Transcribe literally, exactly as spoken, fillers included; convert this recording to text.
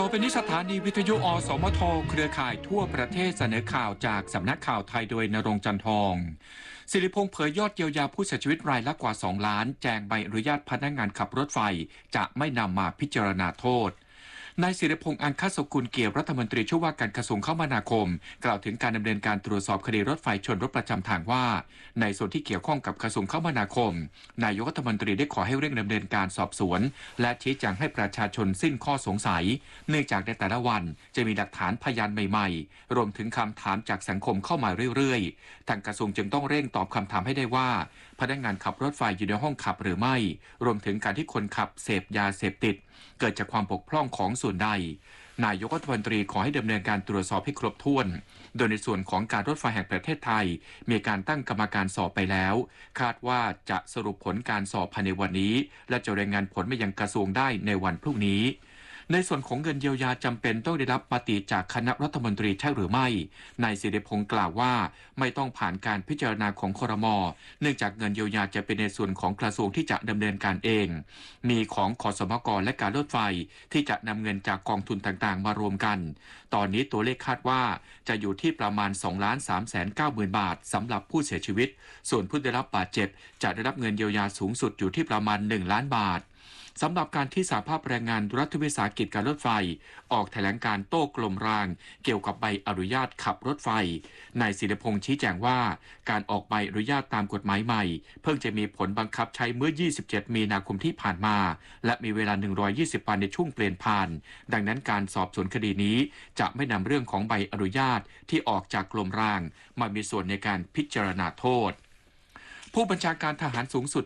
ไปนี้สถานีวิทยุอสมทเครือข่ายทั่วประเทศเสนอข่าวจากสำนักข่าวไทยโดยณรงค์จันทองศิริพงษ์เผยยอดเยียวยาผู้เสียชีวิตรายละกว่าสองล้านแจงใบอนุญาตพนักงานขับรถไฟจะไม่นำมาพิจารณาโทษนายศิริพงษ์อังคสกุลเกียรติรัฐมนตรีช่วยว่าการกระทรวงคมนาคมกล่าวถึงการดำเนินการตรวจสอบคดีรถไฟชนรถประจำทางว่าในส่วนที่เกี่ยวข้องกับกระทรวงคมนาคมนายกรัฐมนตรีได้ขอให้เร่งดำเนินการสอบสวนและชี้แจงให้ประชาชนสิ้นข้อสงสัยเนื่องจากในแต่ละวันจะมีหลักฐานพยานใหม่ๆรวมถึงคำถามจากสังคมเข้ามาเรื่อยๆทางกระทรวงจึงต้องเร่งตอบคำถามให้ได้ว่าพนักงานขับรถไฟอยู่ในห้องขับหรือไม่รวมถึงการที่คนขับเสพยาเสพติดเกิดจากความบกพร่องของส่วนใดนายกรัฐมนตรีขอให้ดำเนินการตรวจสอบให้ครบถ้วนโดยในส่วนของการรถไฟแห่งประเทศไทยมีการตั้งกรรมการสอบไปแล้วคาดว่าจะสรุปผลการสอบภายในวันนี้และจะรายงานผลมายังกระทรวงได้ในวันพรุ่งนี้ในส่วนของเงินเยียวยาจำเป็นต้องได้รับมติจากคณะรัฐมนตรีใช่หรือไม่นายศิริพงษ์กล่าวว่าไม่ต้องผ่านการพิจารณาของครม.เนื่องจากเงินเยียวยาจะเป็นในส่วนของกระทรวงที่จะดำเนินการเองมีของขสมกและการรถไฟที่จะนำเงินจากกองทุนต่างๆมารวมกันตอนนี้ตัวเลขคาดว่าจะอยู่ที่ประมาณ สองล้านสามแสนเก้าหมื่น บาทสำหรับผู้เสียชีวิตส่วนผู้ได้รับบาดเจ็บจะได้รับเงินเยียวยาสูงสุดอยู่ที่ประมาณหนึ่งล้านบาทสำหรับการที่สหภาพแรงงานรัฐวิสาหกิจการรถไฟออกแถลงการโต้กลมรางเกี่ยวกับใบอนุญาตขับรถไฟนายศิริพงษ์ชี้แจงว่าการออกใบอนุญาตตามกฎหมายใหม่เพิ่งจะมีผลบังคับใช้เมื่อยี่สิบเจ็ดมีนาคมที่ผ่านมาและมีเวลาหนึ่งร้อยยี่สิบวันในช่วงเปลี่ยนผ่านดังนั้นการสอบสวนคดีนี้จะไม่นำเรื่องของใบอนุญาตที่ออกจากกลมรางมามีส่วนในการพิจารณาโทษผู้บัญชาการทหารสูงสุด